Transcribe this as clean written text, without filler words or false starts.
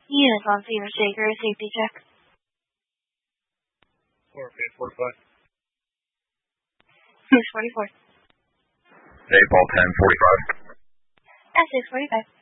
Unit 1 Fever Shaker, safety check. 445. Who's 44? Hey, Paul 1045. S645.